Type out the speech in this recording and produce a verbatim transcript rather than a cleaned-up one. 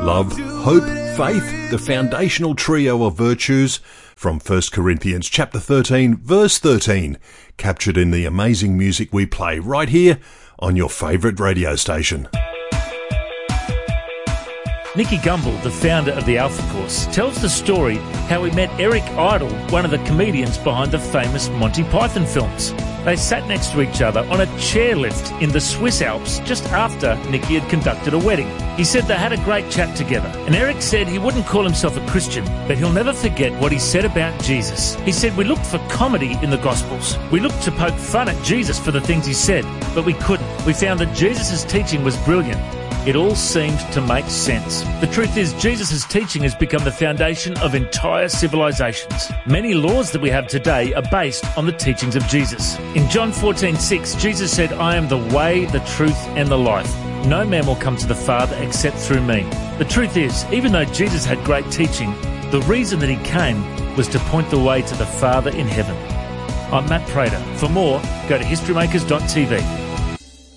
love, hope, faith, the foundational trio of virtues from First Corinthians chapter thirteen, verse thirteen, captured in the amazing music we play right here on your favourite radio station. Nicky Gumbel, the founder of the Alpha Course, tells the story how he met Eric Idle, one of the comedians behind the famous Monty Python films. They sat next to each other on a chairlift in the Swiss Alps just after Nicky had conducted a wedding. He said they had a great chat together, and Eric said he wouldn't call himself a Christian, but he'll never forget what he said about Jesus. He said, "We looked for comedy in the Gospels. We looked to poke fun at Jesus for the things he said, but we couldn't. We found that Jesus' teaching was brilliant. It all seemed to make sense. The truth is, Jesus' teaching has become the foundation of entire civilizations. Many laws that we have today are based on the teachings of Jesus. In John fourteen six, Jesus said, "I am the way, the truth, and the life. No man will come to the Father except through me." The truth is, even though Jesus had great teaching, the reason that he came was to point the way to the Father in heaven. I'm Matt Prater. For more, go to historymakers dot t v.